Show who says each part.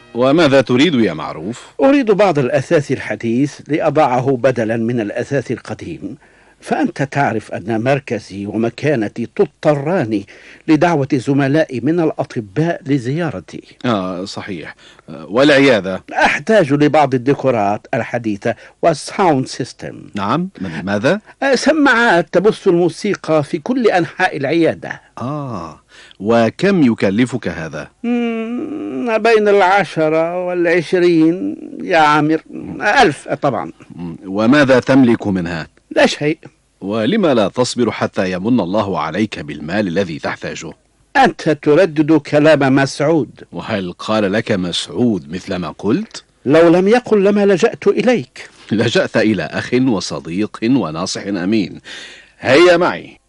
Speaker 1: وماذا تريد يا معروف؟
Speaker 2: أريد بعض الأثاث الحديث لأضعه بدلا من الأثاث القديم، فأنت تعرف أن مركزي ومكانتي تضطراني لدعوة زملائي من الأطباء لزيارتي.
Speaker 1: صحيح. والعيادة؟
Speaker 2: أحتاج لبعض الديكورات الحديثة والساوند سيستم.
Speaker 1: نعم، ماذا؟
Speaker 2: سماعات تبث الموسيقى في كل أنحاء العيادة.
Speaker 1: وكم يكلفك هذا؟
Speaker 2: بين 10 و20 يا عامر. 1000 طبعا.
Speaker 1: وماذا تملك منها؟
Speaker 2: لا شيء.
Speaker 1: ولما لا تصبر حتى يمن الله عليك بالمال الذي تحتاجه؟
Speaker 2: أنت تردد كلام مسعود.
Speaker 1: وهل قال لك مسعود مثل ما قلت؟
Speaker 2: لو لم يقل لما لجأت إليك.
Speaker 1: لجأت إلى أخ وصديق وناصح أمين. هيا معي.